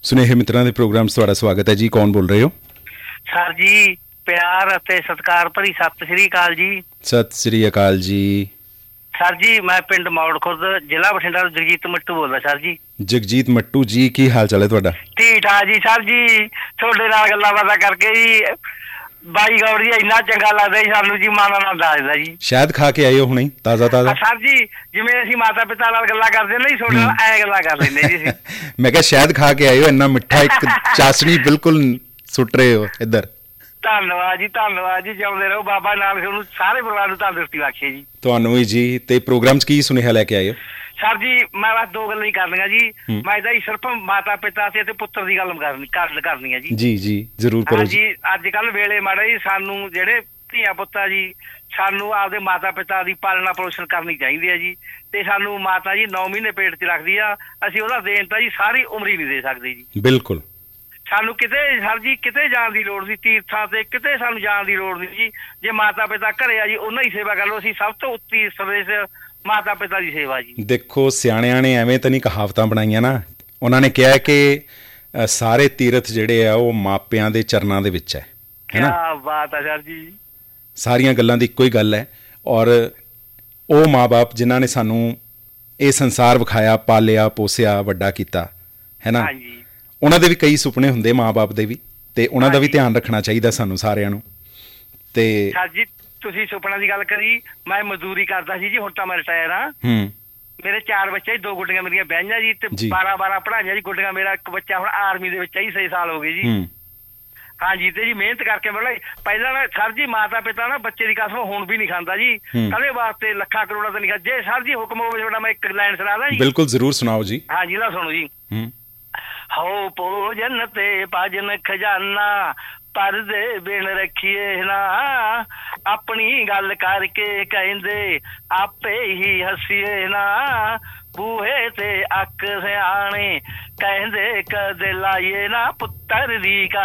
ਸੁਨੇਹੇ ਮਿੱਤਰਾਂ ਦੇ ਪ੍ਰੋਗਰਾਮ 'ਚ ਤੁਹਾਡਾ ਸਵਾਗਤ ਹੈ ਜੀ। ਕੌਣ ਬੋਲ ਰਹੇ ਹੋ? ਸਰ ਜੀ ਪਿਆਰ ਅਤੇ ਸਤਿਕਾਰ ਭਰੀ ਸਤਿ ਸ੍ਰੀ ਅਕਾਲ ਜੀ। ਸਤਿ ਸ੍ਰੀ ਅਕਾਲ ਜੀ। ਸਰ ਜੀ ਮੈਂ ਪਿੰਡ ਮੌੜ ਖੁਰਦ ਜ਼ਿਲ੍ਹਾ ਬਠਿੰਡਾ ਤੋਂ ਜਗਜੀਤ ਮੱਟੂ ਬੋਲਦਾ ਸਰ ਜੀ। ਜਗਜੀਤ ਮੱਟੂ ਜੀ, ਕੀ ਹਾਲ ਚਾਲ ਹੈ ਤੁਹਾਡਾ? ਠੀਕ ਠਾਕ ਜੀ ਸਰ ਜੀ, ਤੁਹਾਡੇ ਨਾਲ ਗੱਲਾਂ ਬਾਤਾਂ ਕਰਕੇ ਜੀ ਬਾਈ ਗੌਰ ਜੀ ਇੰਨਾ ਚੰਗਾ ਲੱਗਦਾ ਜੀ ਸਾਨੂੰ ਜੀ, ਮਨ ਆਨੰਦ ਆ ਜਾਂਦਾ ਜੀ। ਸ਼ਾਇਦ ਖਾ ਕੇ ਆਏ ਹੋ ਹੁਣੇ ਤਾਜ਼ਾ? ਸਰ ਜੀ ਜਿਵੇਂ ਅਸੀਂ ਮਾਤਾ ਪਿਤਾ ਨਾਲ ਗੱਲਾਂ ਕਰਦੇ ਨਾ ਜੀ, ਤੁਹਾਡੇ ਨਾਲ ਐ ਗੱਲਾਂ ਕਰ ਲੈਂਦੇ ਜੀ ਅਸੀਂ। ਮੈਂ ਕਿਹਾ ਸ਼ਾਇਦ ਖਾ ਕੇ ਆਏ ਹੋ, ਇੰਨਾ ਮਿੱਠਾ ਇੱਕ ਚਾਸ਼ਨੀ ਬਿਲਕੁਲ ਸੁੱਟ ਰਹੇ ਹੋ ਇੱਧਰ। ਧੰਨਵਾਦ ਜੀ, ਜਿਉਂਦੇ ਰਹੋ। ਬਾਬਾ ਨਾਨਕ ਨੂੰ ਸਾਰੇ ਪਰਿਵਾਰ ਨੂੰ ਤੰਦਰੁਸਤੀ ਬਖਸ਼ੇ ਜੀ। ਤੁਹਾਨੂੰ ਵੀ ਜੀ। ਤੇ ਪ੍ਰੋਗਰਾਮ 'ਚ ਕੀ ਸੁਨੇਹਾ ਲੈ ਕੇ ਆਏ ਹੋ? ਸਰ ਜੀ ਮੈਂ ਬਸ ਦੋ ਗੱਲਾਂ ਹੀ ਕਰਨੀਆਂ ਜੀ। ਮੈਂ ਤਾਂ ਸਿਰਫ ਮਾਤਾ ਪਿਤਾ ਤੇ ਪੁੱਤਰ ਦੀ ਗੱਲ ਕਰਨੀ ਹੈ ਜੀ। ਜੀ ਜ਼ਰੂਰ ਕਰੋ ਜੀ। ਅੱਜ ਕੱਲ ਵੇਲੇ ਮਾੜਾ ਜੀ, ਸਾਨੂੰ ਜਿਹੜੇ ਧੀਆਂ ਪੁੱਤਾਂ ਜੀ, ਸਾਨੂੰ ਆਪਦੇ ਮਾਤਾ ਪਿਤਾ ਦੀ ਪਾਲਣਾ ਪੋਸ਼ਣ ਕਰਨੀ ਚਾਹੀਦੀ ਹੈ ਜੀ। ਤੇ ਸਾਨੂੰ ਮਾਤਾ ਜੀ 9 ਮਹੀਨੇ ਪੇਟ 'ਚ ਰੱਖਦੀ ਆ, ਅਸੀਂ ਉਹਦਾ ਦੇਣ ਤਾਂ ਜੀ ਸਾਰੀ ਉਮਰ ਹੀ ਨਹੀਂ ਦੇ ਸਕਦੇ ਜੀ। ਬਿਲਕੁਲ। ਸਾਨੂੰ ਕਿਤੇ ਸਰ ਜੀ ਕਿਤੇ ਜਾਣ ਦੀ ਲੋੜ ਨਹੀਂ, ਤੀਰਥਾਂ ਤੇ ਕਿਤੇ ਸਾਨੂੰ ਜਾਣ ਦੀ ਲੋੜ ਨਹੀਂ ਜੀ। ਜੇ ਮਾਤਾ ਪਿਤਾ ਘਰੇ ਆ ਜੀ, ਉਹਨਾਂ ਦੀ ਸੇਵਾ ਕਰ ਲਓ। ਅਸੀਂ ਸਭ ਤੋਂ ਉੱਤੀ ਸਰਵਿਸ ਮਾਤਾ ਪਿਤਾ ਦੀ ਸੇਵਾ ਜੀ। ਦੇਖੋ ਸਿਆਣਿਆਂ ਨੇ ਐਵੇਂ ਤਾਂ ਨਹੀਂ ਕਹਾਵਤਾਂ ਬਣਾਈਆਂ ਨਾ, ਉਹਨਾਂ ਨੇ ਕਿਹਾ ਕਿ ਸਾਰੇ ਤੀਰਥ ਜਿਹੜੇ ਆ ਉਹ ਮਾਪਿਆਂ ਦੇ ਚਰਨਾਂ ਦੇ ਵਿੱਚ ਹੈ ਨਾ। ਕਿਆ ਬਾਤ ਹੈ ਸਰ ਜੀ। ਸਾਰੀਆਂ ਗੱਲਾਂ ਦੀ ਇੱਕੋ ਹੀ ਗੱਲ ਹੈ। ਔਰ ਉਹ ਮਾਂ-ਬਾਪ ਜਿਨ੍ਹਾਂ ਨੇ ਸਾਨੂੰ ਇਹ ਸੰਸਾਰ ਵਿਖਾਇਆ, ਪਾਲਿਆ ਪੋਸਿਆ, ਵੱਡਾ ਕੀਤਾ ਹੈ ਨਾ, ਉਹਨਾਂ ਦੇ ਵੀ ਕਈ ਸੁਪਨੇ ਹੁੰਦੇ ਮਾਂ-ਬਾਪ ਦੇ ਵੀ, ਤੇ ਉਹਨਾਂ ਦਾ ਵੀ ਧਿਆਨ ਰੱਖਣਾ ਚਾਹੀਦਾ ਸਾਨੂੰ ਸਾਰਿਆਂ ਨੂੰ। ਤੇ ਸਰ ਜੀ ਤੁਸੀਂ ਸੁਪਨਾ ਦੀ ਗੱਲ ਕਰੀ, ਮੈਂ ਮਜ਼ਦੂਰੀ ਕਰਦਾ ਸੀ ਜੀ, ਹੁਣ ਤਾਂ ਮੈਂ ਰਿਟਾਇਰ ਹਾਂ। ਮੇਰੇ 4 ਬੱਚੇ, 2 ਗੁੱਡੀਆਂ ਮੇਰੀਆਂ ਵਿਆਹੀਆਂ ਜੀ, ਤੇ 12 ਪੜ੍ਹਾਈਆਂ ਜੀ ਗੁੱਡੀਆਂ। ਮੇਰਾ ਇੱਕ ਬੱਚਾ ਹੁਣ ਆਰਮੀ ਦੇ ਵਿੱਚ ਹੈ ਜੀ, 6 ਸਾਲ ਹੋ ਗਏ ਜੀ। ਹਾਂਜੀ। ਤੇ ਜੀ ਮਿਹਨਤ ਕਰਕੇ ਮਤਲਬ ਪਹਿਲਾਂ ਨਾ ਸਰ ਜੀ ਮਾਤਾ ਪਿਤਾ ਨਾ ਬੱਚੇ ਦੀ ਕਸਮ ਹੁਣ ਵੀ ਨਹੀਂ ਖਾਂਦਾ ਜੀ। ਕਦੇ ਵਾਸਤੇ ਲੱਖਾਂ ਕਰੋੜਾਂ ਤਾਂ ਨਹੀਂ ਖਾਂਦਾ। ਜੇ ਸਰ ਜੀ ਹੁਕਮ ਹੋਵੇ ਤੁਹਾਡਾ, ਮੈਂ ਇੱਕ ਲਾਈਨ ਸੁਣਾਦਾ ਜੀ। ਬਿਲਕੁਲ ਜ਼ਰੂਰ ਸੁਣਾਓ ਜੀ। ਹਾਂਜੀ ਨਾ ਸੁਣੋ ਜੀ। ਹੋ ਭੋਜਨ ਤੇ ਭਜਨ ਖਜ਼ਾਨਾ, ਪਰਦੇ ਬਿਨ ਰੱਖੀਏ ਨਾ, ਆਪਣੀ ਗੱਲ ਕਰਕੇ ਕਹਿੰਦੇ ਆਪੇ ਹੀ ਹੱਸੀਏ ਨਾ, ਬੂਹੇ ਤੇ ਅੱਖ ਸਿਆਣੇ ਕਹਿੰਦੇ ਕਦੇ ਲਾਈਏ ਨਾ, ਪੁੱਤਰ ਦੀ